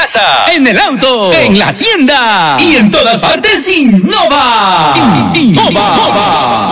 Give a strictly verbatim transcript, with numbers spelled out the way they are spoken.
casa, en el auto, en la tienda y en todas partes Innova. Innova.